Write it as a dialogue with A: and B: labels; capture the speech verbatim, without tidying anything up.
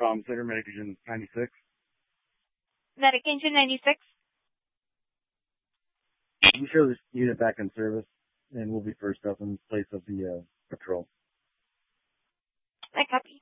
A: Um, Center Medic Engine ninety-six.
B: Medic Engine ninety-six.
A: We show this unit back in service, and we'll be first up in place of the uh, patrol.
B: I copy.